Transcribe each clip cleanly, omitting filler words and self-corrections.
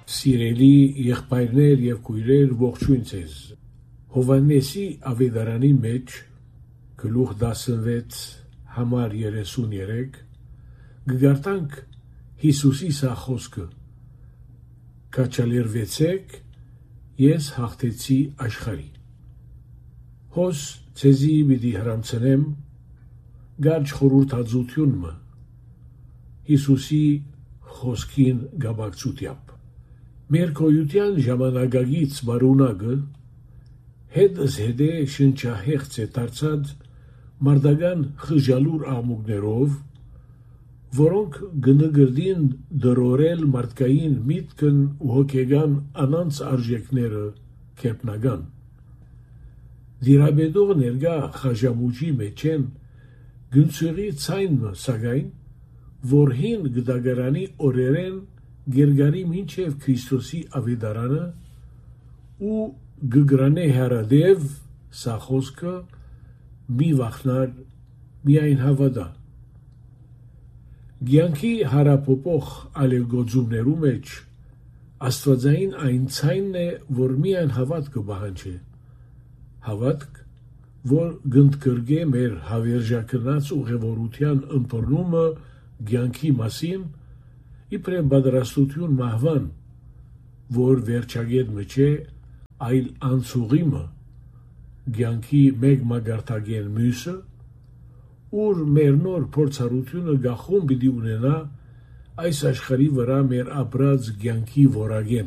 Սիրելի եղբայրներ եւ քույրեր, ողջույն ձեզ։ Հովհաննեսի ավետարանի մեջ գլուխ 16 համար 33 գարտանք Հիսուսի սա խոսքը. Կաչալերվեցեք, ես հաղթեցի աշխարհի։ Հոս ցեզի պիտի հրամցնեմ գարջ խորհրդածությունը Հիսուսի խոսքին գաբակցությամբ։ Մեր կոյության ժամանակագից բարունակը հետս հետե շնչահեղձ է դարձած մարդական խժալուր աղմուկներով, որոնք գնգրդին դրորել մարդկային միտքն ու հոգեգան անանց արժեքները կերպնական։ Դիրաբեդող ներգա խաժամուջի մեջ են գնցուղի ցայնը սակայն, որ հին գդագարանի օրերեն գերգարի մինչև Քրիստոսի ավետարանը ու գգրանե հարադև սա խոսքը մի վախնար միայն հավատա։ Գյանքի հարապոպող ալեգոձումներու մեջ աստվածային այն ցայնն է, որ միայն հավատքը բահանջ է։ Հավատք, որ գնդկրգե մեր հավերժակնած ուղևորության ըմբռնումը գյանքի մասին իբրև բادرաստություն մահվան, որ վերջագետ մջե այլ անցուղիմը գյանքի մեկ մագարտագեն մյուսը, ուր մեր նոր փորձառությունը գախում պիտի ունենա այս աշխարհի վրա մեր ապրած գյանքի որագեն։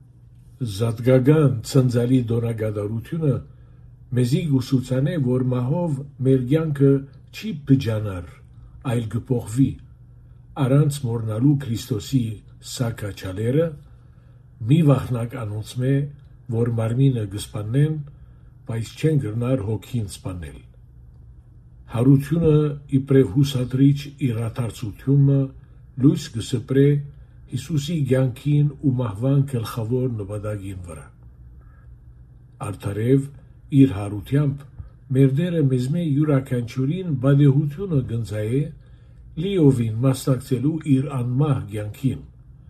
Զատգագան ցնցալի դոնագադարությունը մեզի գուսուցանե, որ մահով մեր գյանքը չի բջանար, այլ գփոխվի առանց մորնալու Քրիստոսի սակաչալերը մի վախնակ անոնցմե, որ մարմինը գսպանեն, բայց չեն գրնար հոգին սպանել։ Հարությունը իբրև հուսադրիչ իրադարձությունը լույս գսպրե Հիսուսի գյանքին ու մահվան գլխավոր նպատակին վրա։ Արդարև իր հարությամբ մեր դերը մեզմե յուրաքանչյուրին բադեհությունը գնձայե լիովին մասնակցելու իր անմահ գյանքին։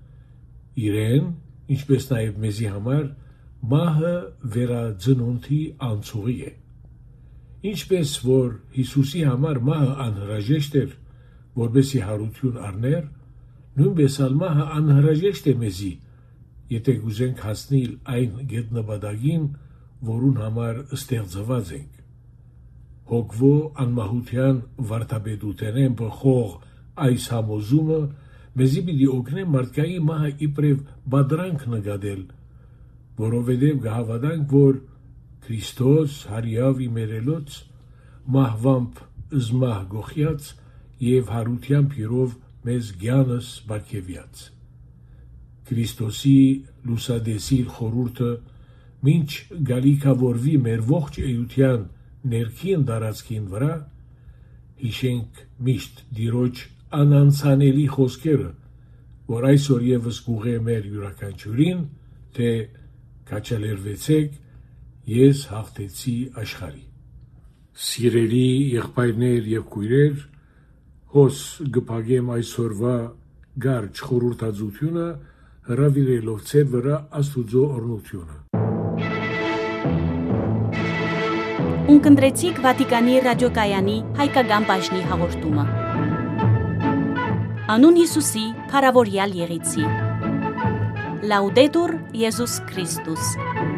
Իրեն, ինչպես նաև մեզի համար, մահը վերածնունդի անցուղի է։ Ինչպես որ Հիսուսի համար մահը անհրաժեշտ էր, որպեսզի հարություն առներ, նույնպես ալ մահը անհրաժեշտ է մեզի, եթե գուզենք հասնել այն գետնաբադագին, որուն համար ստեղծված ենք։ Հոգվո անմահության վարդապետութենեն բխող այս համոզումը մեզի պիտի օգնե մարդկայի մահը իբրև բադրանք նկատել, որովհետև գահավատանք, որ Քրիստոս հարյավ իմերելոց մահվամբ զմահ գոխյաց և հարությամբ իրով մեզ գյանս բարգևյաց։ Քրիստոսի լուսադեսիլ խորհուրդը մինչ գալիքավորվի մեր ողջ էության ներքին դարածքին վրա, հիշենք միշտ դիրոջ անանցանելի խոսքերը, որ այսօր եւս գուղե մեր յուրաքանչյուրին, թե կաչալերվեցեք, ես հաղթեցի աշխարհի։ Սիրելի եղբայրներ եւ քույրեր, հոս գփագեմ այսօրվա գարջ խորհրդածությունը հրավիրելով ցեր վրա Աստուծո օրհնությունը։ Ունկնդրեցիք Վատիկանի ռադիոկայանի հայկական բաժնի հաղորդումը։ Անուն Հիսուսի փառավորյալ եղեցի։ Լաուդետուր Եզուս Քրիստոս։